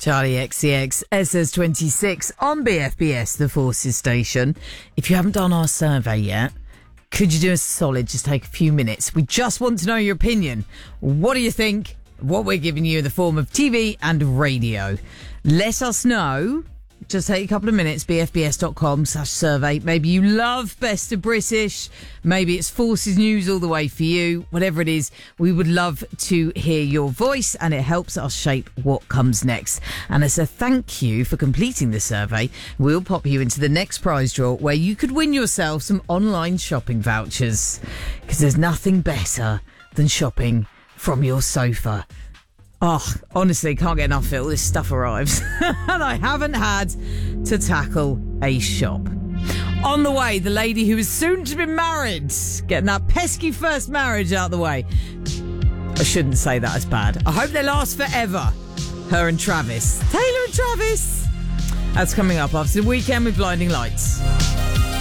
Charlie XCX, SS26 on BFBS, the Forces station. If you haven't done our survey yet, could you do us a solid? Just take a few minutes. We just want to know your opinion. What do you think? What we're giving you in the form of TV and radio. Let us know. Just take a couple of minutes, bfbs.com/survey. Maybe you love Best of British. Maybe it's Forces News all the way for you. Whatever it is, we would love to hear your voice, and it helps us shape what comes next. And as a thank you for completing the survey, we'll pop you into the next prize draw where you could win yourself some online shopping vouchers. Because there's nothing better than shopping from your sofa. Oh, honestly, can't get enough of it. All this stuff arrives. And I haven't had to tackle a shop. On the way, the lady who is soon to be married. Getting that pesky first marriage out the way. I shouldn't say that as bad. I hope they last forever. Her and Travis. Taylor and Travis. That's coming up after the weekend with Blinding Lights.